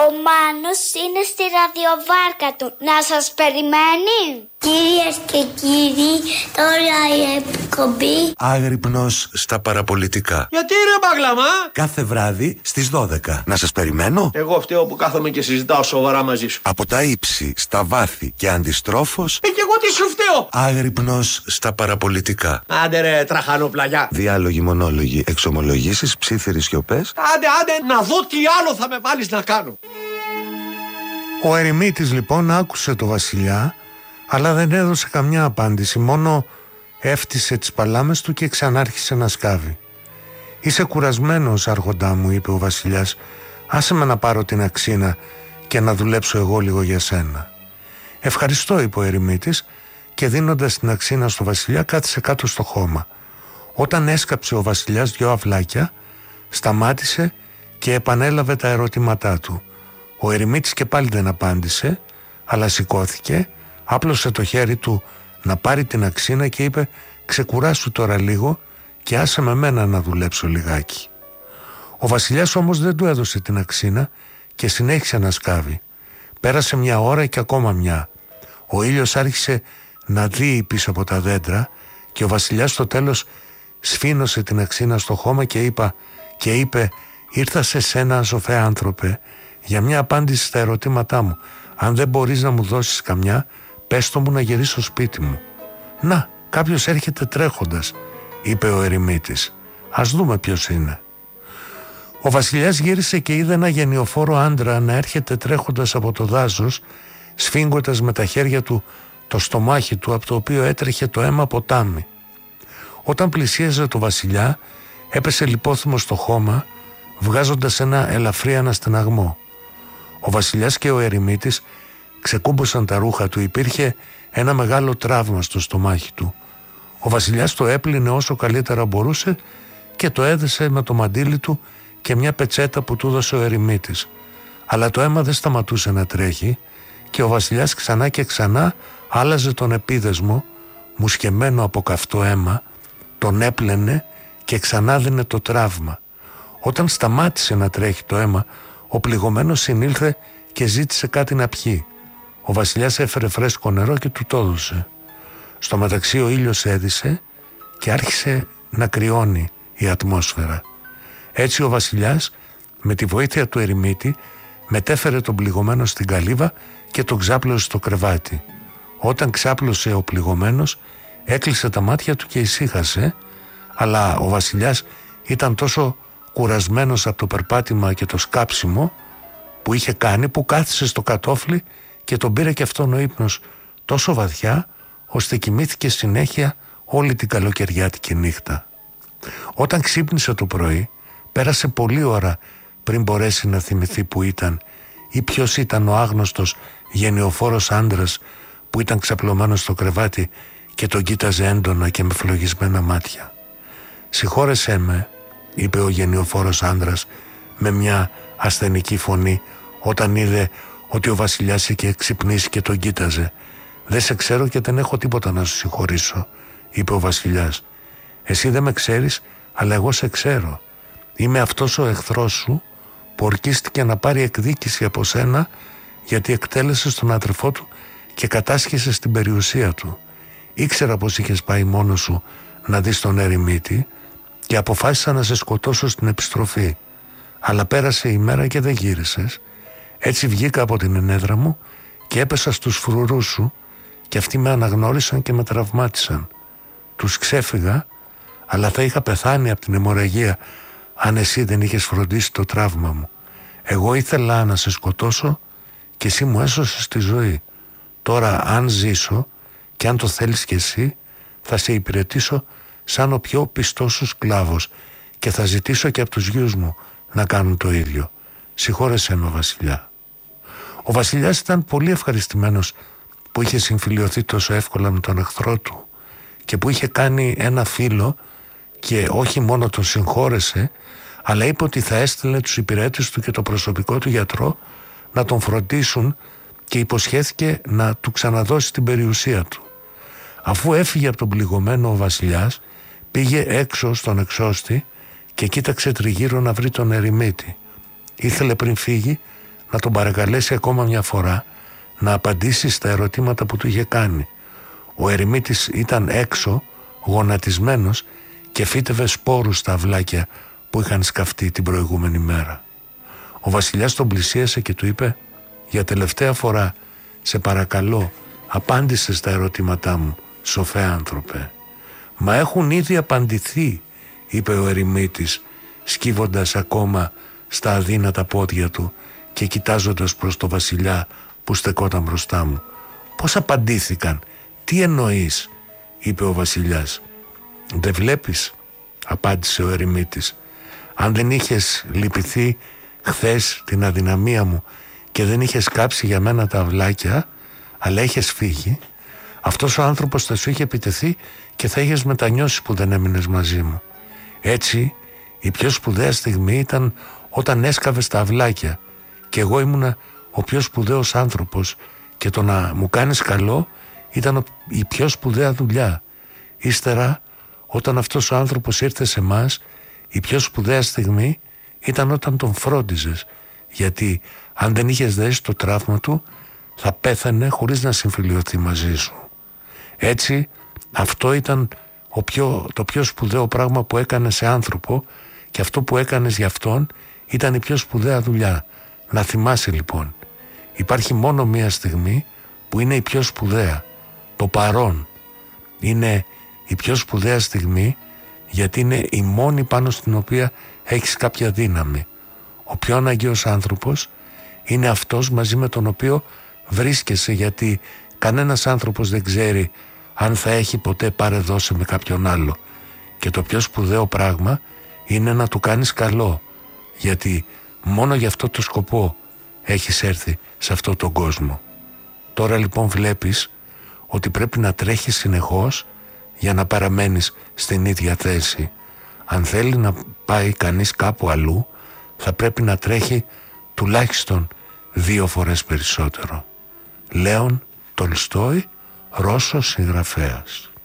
Ο Μάνος είναι στη ραδιοβάρκα του. Να σας περιμένει. Κυρίες και κύριοι, τώρα η εκπομπή Άγρυπνος στα παραπολιτικά. Γιατί ρε Μπαγλαμά? Κάθε βράδυ στις 12. Να σας περιμένω. Εγώ φταίω που κάθομαι και συζητάω σοβαρά μαζί σου. Από τα ύψη, στα βάθη και αντιστρόφως. Και εγώ τι σου φταίω? Άγρυπνος στα παραπολιτικά. Άντε ρε τραχανοπλαγιά. Διάλογοι, μονόλογοι, εξομολογήσεις, ψίθυροι σιωπές. Άντε να δω τι άλλο θα με βάλεις να κάνω. Ο ερημίτης λοιπόν άκουσε το βασιλιά, αλλά δεν έδωσε καμιά απάντηση, μόνο έφτισε τις παλάμες του και ξανάρχισε να σκάβει. «Είσαι κουρασμένος, άρχοντά μου», είπε ο βασιλιάς, «άσε με να πάρω την αξίνα και να δουλέψω εγώ λίγο για σένα». «Ευχαριστώ», είπε ο ερημίτης, και δίνοντας την αξίνα στο βασιλιά κάθισε κάτω στο χώμα. Όταν έσκαψε ο βασιλιάς 2 αυλάκια, σταμάτησε και επανέλαβε τα ερωτήματά του. Ο ερημίτης και πάλι δεν απάντησε, αλλά σηκώθηκε, άπλωσε το χέρι του να πάρει την αξίνα και είπε «Ξεκουράσου τώρα λίγο και άσε με μένα να δουλέψω λιγάκι». Ο βασιλιάς όμως δεν του έδωσε την αξίνα και συνέχισε να σκάβει. Πέρασε 1 ώρα και ακόμα 1. Ο ήλιος άρχισε να δύει πίσω από τα δέντρα και ο βασιλιάς στο τέλος σφήνωσε την αξίνα στο χώμα και είπε «Ήρθα σε σένα, σοφέ άνθρωπε, για μια απάντηση στα ερωτήματά μου. Αν δεν μπορείς να μου δώσεις καμιά, πες το μου να γυρίσω σπίτι μου». «Να, κάποιος έρχεται τρέχοντας», είπε ο ερημίτης. «Ας δούμε ποιος είναι». Ο βασιλιάς γύρισε και είδε ένα γενιοφόρο άντρα να έρχεται τρέχοντας από το δάσος, σφίγγοντας με τα χέρια του το στομάχι του, από το οποίο έτρεχε το αίμα ποτάμι. Όταν πλησίαζε το βασιλιά, έπεσε λιπόθυμο στο χώμα, βγάζοντας ένα ελαφρύ αναστεναγμό. Ο βασιλιάς και ο ερημίτης ξεκούμπωσαν τα ρούχα του. Υπήρχε ένα μεγάλο τραύμα στο στομάχι του. Ο βασιλιάς το έπλυνε όσο καλύτερα μπορούσε και το έδεσε με το μαντίλι του και μια πετσέτα που του έδωσε ο ερημίτης. Αλλά το αίμα δεν σταματούσε να τρέχει και ο βασιλιάς ξανά και ξανά άλλαζε τον επίδεσμο, μουσκεμένο από καυτό αίμα, τον έπλαινε και ξανά δίνε το τραύμα. Όταν σταμάτησε να τρέχει το αίμα, ο πληγωμένος συνήλθε και ζήτησε κάτι να πιει. Ο βασιλιάς έφερε φρέσκο νερό και του το έδωσε. Στο μεταξύ ο ήλιος έδισε και άρχισε να κρυώνει η ατμόσφαιρα. Έτσι ο βασιλιάς με τη βοήθεια του ερημίτη μετέφερε τον πληγωμένο στην καλύβα και τον ξάπλωσε στο κρεβάτι. Όταν ξάπλωσε ο πληγωμένος, έκλεισε τα μάτια του και ησύχασε, αλλά ο βασιλιάς ήταν τόσο κουρασμένος από το περπάτημα και το σκάψιμο που είχε κάνει, που κάθισε στο κατόφλι και τον πήρε και αυτόν ο ύπνος τόσο βαθιά, ώστε κοιμήθηκε συνέχεια όλη την καλοκαιριάτικη νύχτα. Όταν ξύπνησε το πρωί, πέρασε πολλή ώρα πριν μπορέσει να θυμηθεί που ήταν ή ποιος ήταν ο άγνωστος γενιοφόρος άντρας που ήταν ξαπλωμένος στο κρεβάτι και τον κοίταζε έντονα και με φλογισμένα μάτια. «Συγχώρεσέ με», είπε ο γενιοφόρος άντρας με μια ασθενική φωνή όταν είδε ότι ο βασιλιάς είχε ξυπνήσει και τον κοίταζε. «Δεν σε ξέρω και δεν έχω τίποτα να σου συγχωρήσω», είπε ο βασιλιάς. «Εσύ δεν με ξέρεις, αλλά εγώ σε ξέρω. Είμαι αυτός ο εχθρός σου που ορκίστηκε να πάρει εκδίκηση από σένα γιατί εκτέλεσες τον αδερφό του και κατάσχεσες την περιουσία του. Ήξερα πως είχες πάει μόνος σου να δεις τον ερημίτη και αποφάσισα να σε σκοτώσω στην επιστροφή. Αλλά πέρασε η μέρα και δεν γύρισες. Έτσι βγήκα από την ενέδρα μου και έπεσα στους φρουρούς σου και αυτοί με αναγνώρισαν και με τραυμάτισαν. Τους ξέφυγα, αλλά θα είχα πεθάνει από την αιμορραγία αν εσύ δεν είχες φροντίσει το τραύμα μου. Εγώ ήθελα να σε σκοτώσω και εσύ μου έσωσες τη ζωή. Τώρα αν ζήσω και αν το θέλεις κι εσύ, θα σε υπηρετήσω σαν ο πιο πιστός σου σκλάβος και θα ζητήσω και από τους γιους μου να κάνουν το ίδιο. Συγχώρεσέ με, βασιλιά». Ο βασιλιάς ήταν πολύ ευχαριστημένος που είχε συμφιλιωθεί τόσο εύκολα με τον εχθρό του και που είχε κάνει ένα φίλο και όχι μόνο τον συγχώρεσε, αλλά είπε ότι θα έστελνε τους υπηρέτες του και το προσωπικό του γιατρό να τον φροντίσουν και υποσχέθηκε να του ξαναδώσει την περιουσία του. Αφού έφυγε από τον πληγωμένο ο βασιλιάς, πήγε έξω στον εξώστη και κοίταξε τριγύρω να βρει τον ερημίτη. Ήθελε πριν φύγει να τον παρακαλέσει ακόμα μια φορά να απαντήσει στα ερωτήματα που του είχε κάνει. Ο ερημίτης ήταν έξω, γονατισμένος, και φύτευε σπόρους στα αυλάκια που είχαν σκαφτεί την προηγούμενη μέρα. Ο βασιλιάς τον πλησίασε και του είπε: «Για τελευταία φορά, σε παρακαλώ, απάντησε στα ερωτήματά μου, σοφέ άνθρωπε». «Μα έχουν ήδη απαντηθεί», είπε ο ερημίτης, σκύβοντας ακόμα στα αδύνατα πόδια του και κοιτάζοντας προς το βασιλιά που στεκόταν μπροστά μου. «Πώς απαντήθηκαν, τι εννοείς?» είπε ο βασιλιάς. «Δεν βλέπεις», απάντησε ο ερημίτης, «αν δεν είχες λυπηθεί χθες την αδυναμία μου και δεν είχες κάψει για μένα τα αυλάκια, αλλά είχες φύγει, αυτός ο άνθρωπος θα σου είχε επιτεθεί και θα είχες μετανιώσει που δεν έμεινες μαζί μου. Έτσι, η πιο σπουδαία στιγμή ήταν όταν έσκαβες τα αυλάκια και εγώ ήμουνα ο πιο σπουδαίος άνθρωπος και το να μου κάνεις καλό ήταν η πιο σπουδαία δουλειά. Ύστερα, όταν αυτός ο άνθρωπος ήρθε σε μας, η πιο σπουδαία στιγμή ήταν όταν τον φρόντιζες, γιατί αν δεν είχες δέσει το τραύμα του θα πέθανε χωρίς να συμφιλιωθεί μαζί σου. Έτσι, αυτό ήταν το πιο σπουδαίο πράγμα που έκανες σε άνθρωπο και αυτό που έκανες για αυτόν ήταν η πιο σπουδαία δουλειά. Να θυμάσαι λοιπόν, υπάρχει μόνο μία στιγμή που είναι η πιο σπουδαία. Το παρόν είναι η πιο σπουδαία στιγμή γιατί είναι η μόνη πάνω στην οποία έχεις κάποια δύναμη. Ο πιο αναγκαίος άνθρωπος είναι αυτός μαζί με τον οποίο βρίσκεσαι, γιατί κανένας άνθρωπος δεν ξέρει αν θα έχει ποτέ πάρε δώσε με κάποιον άλλο. Και το πιο σπουδαίο πράγμα είναι να του κάνεις καλό, γιατί μόνο για αυτό το σκοπό έχεις έρθει σε αυτόν τον κόσμο. Τώρα λοιπόν βλέπεις ότι πρέπει να τρέχεις συνεχώς για να παραμένεις στην ίδια θέση. Αν θέλει να πάει κανείς κάπου αλλού, θα πρέπει να τρέχει τουλάχιστον 2 φορές περισσότερο. Λέων Τολστόι, Ρώσος συγγραφέας.